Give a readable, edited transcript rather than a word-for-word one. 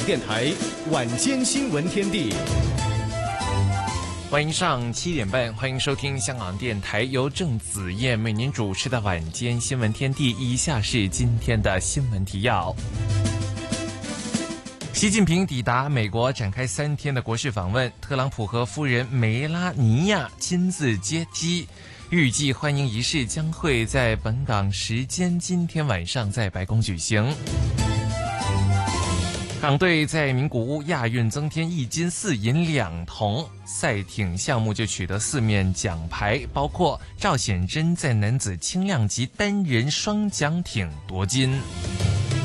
电台晚间新闻天地。 欢迎上7点半，欢迎收听香港电台由郑子燕为您主持的晚间新闻天地。以下是今天的新闻提要。习近平抵达美国展开3天的国事访问，特朗普和夫人梅拉尼亚亲自接机，预计欢迎仪式将会在本港时间今天晚上在白宫举行。港队在名古屋亚运增添1金4银2铜，赛艇项目就取得4面奖牌，包括赵显真在男子轻量级单人双桨艇夺金。